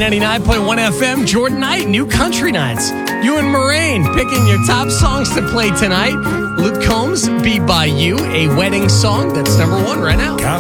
K99.1 FM, Jordan Knight, New Country Nights. You and Moraine picking your top songs to play tonight. Luke Combs, Be By You, a wedding song that's number one right now.